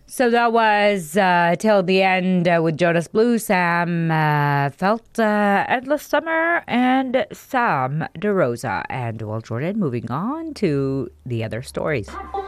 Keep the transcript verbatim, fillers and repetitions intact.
So that was uh, till the end uh, with Jonas Blue, Sam uh, Felt, uh, Endless Summer, and Sam DeRosa. And well, Jordan, moving on to the other stories.